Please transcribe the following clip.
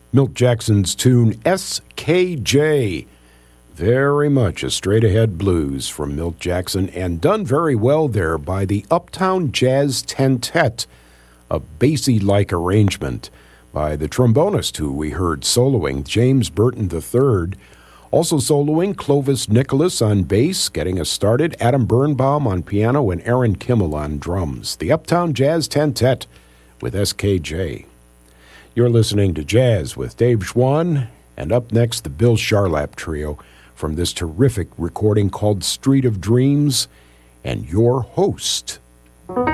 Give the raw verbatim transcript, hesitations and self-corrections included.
Milt Jackson's tune S K J. Very much a straight-ahead blues from Milt Jackson, and done very well there by the Uptown Jazz Tentet, a bassy-like arrangement by the trombonist who we heard soloing, James Burton the third. Also soloing, Clovis Nicholas on bass, getting us started, Adam Birnbaum on piano, and Aaron Kimmel on drums. The Uptown Jazz Tentet with S K J. You're listening to Jazz with Dave Schwann, and up next, the Bill Charlap Trio from this terrific recording called Street of Dreams, and your host.